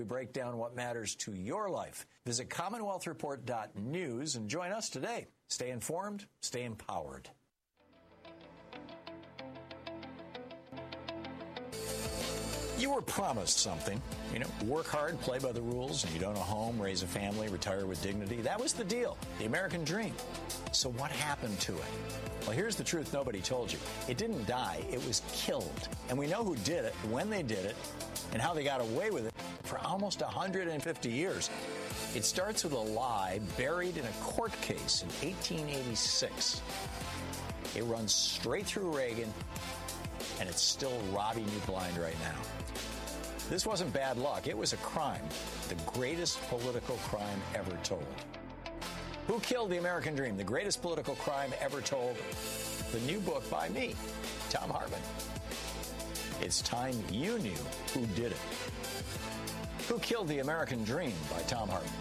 We break down what matters to your life. Visit CommonwealthReport.news and join us today. Stay informed, stay empowered. You were promised something. Work hard, play by the rules, and you'd own a home, raise a family, retire with dignity. That was the deal, the American dream. So what happened to it? Well, here's the truth nobody told you. It didn't die, it was killed. And we know who did it, when they did it, and how they got away with it for almost 150 years. It starts with a lie buried in a court case in 1886. It runs straight through Reagan, and it's still robbing you blind right now. This wasn't bad luck. It was a crime, the greatest political crime ever told. Who Killed the American Dream? The Greatest Political Crime Ever Told. The new book by me, Thom Hartmann. It's time you knew who did it. Who Killed the American Dream by Thom Hartmann.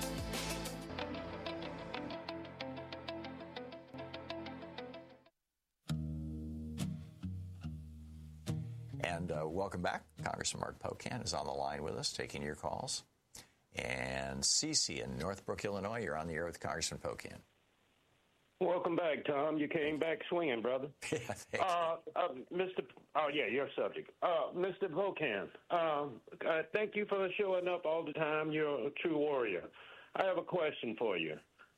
And welcome back. Congressman Mark Pocan is on the line with us, taking your calls. And Cece in Northbrook, Illinois, you're on the air with Congressman Pocan. Welcome back, Tom. You came back swinging, brother. Yeah, thanks. Your subject. Mr. Pocan, thank you for showing up all the time. You're a true warrior. I have a question for you.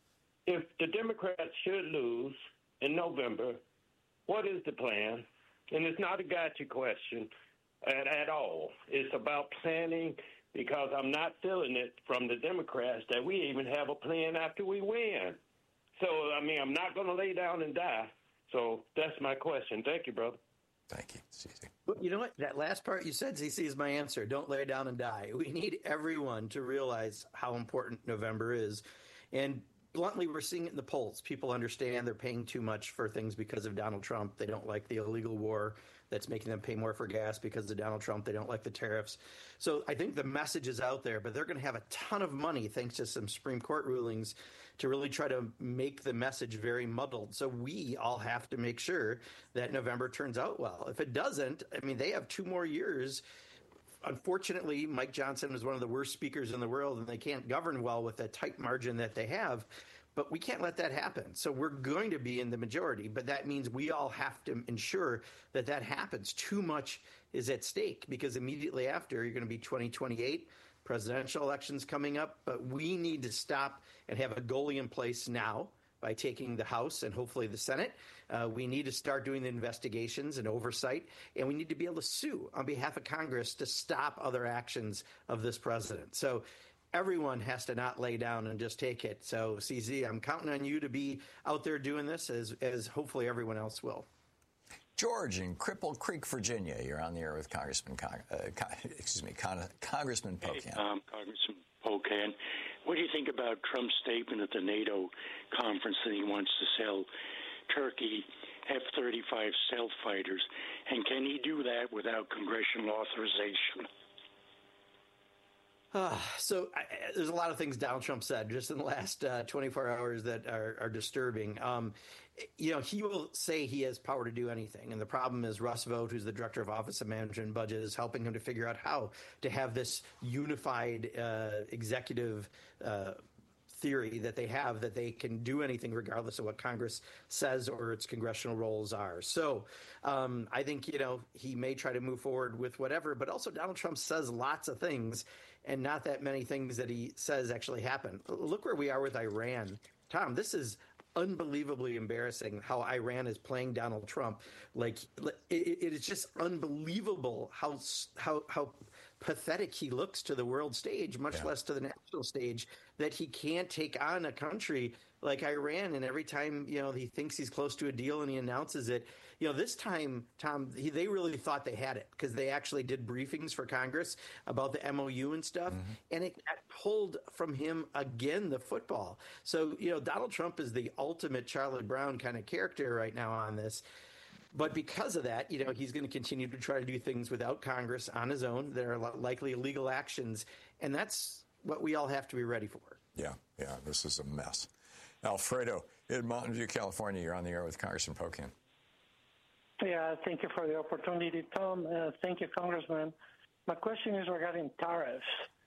If the Democrats should lose in November, what is the plan? And it's not a gotcha question at all. It's about planning, because I'm not feeling it from the Democrats that we even have a plan after we win. So, I'm not going to lay down and die. So that's my question. Thank you, brother. Thank you, CC. You know what? That last part you said, CC, is my answer. Don't lay down and die. We need everyone to realize how important November is. And bluntly, we're seeing it in the polls. People understand they're paying too much for things because of Donald Trump. They don't like the illegal war that's making them pay more for gas because of Donald Trump. They don't like the tariffs. So I think the message is out there, but they're going to have a ton of money, thanks to some Supreme Court rulings, to really try to make the message very muddled. So we all have to make sure that November turns out well. If it doesn't, they have 2 more years. Unfortunately, Mike Johnson is one of the worst speakers in the world, and they can't govern well with that tight margin that they have. But we can't let that happen. So we're going to be in the majority, but that means we all have to ensure that that happens. Too much is at stake, because immediately after, you're going to be 2028, presidential elections coming up. But we need to stop and have a goalie in place now by taking the House and hopefully the Senate. We need to start doing the investigations and oversight, and we need to be able to sue on behalf of Congress to stop other actions of this president. So everyone has to not lay down and just take it. So, CZ, I'm counting on you to be out there doing this, as hopefully everyone else will. George in Cripple Creek, Virginia. You're on the air with Congressman Congressman Pocan. Hey, Congressman Pocan. What do you think about Trump's statement at the NATO conference that he wants to sell Turkey F-35 stealth fighters? And can he do that without congressional authorization? There's a lot of things Donald Trump said just in the last 24 hours that are disturbing. He will say he has power to do anything. And the problem is Russ Vought, who's the director of Office of Management and Budget, is helping him to figure out how to have this unified executive theory that they have, that they can do anything regardless of what Congress says or its congressional roles are. So I think, he may try to move forward with whatever, but also Donald Trump says lots of things and not that many ththings that he says actually happen. Look where we are with Iran. Tom, this is unbelievably embarrassing how Iran is playing Donald Trump. It is just unbelievable how pathetic he looks to the world stage, much less to the national stage, that he can't take on a country like Iran. And every time, he thinks he's close to a deal and he announces it, this time, Tom, they really thought they had it, because they actually did briefings for Congress about the MOU and stuff. Mm-hmm. And it got pulled from him again, the football. So, Donald Trump is the ultimate Charlie Brown kind of character right now on this. But because of that, he's going to continue to try to do things without Congress on his own. There are likely illegal actions. And that's what we all have to be ready for. Yeah, this is a mess. Alfredo in Mountain View, California, you're on the air with Congressman Pocan. Yeah, thank you for the opportunity, Tom. Thank you, Congressman. My question is regarding tariffs.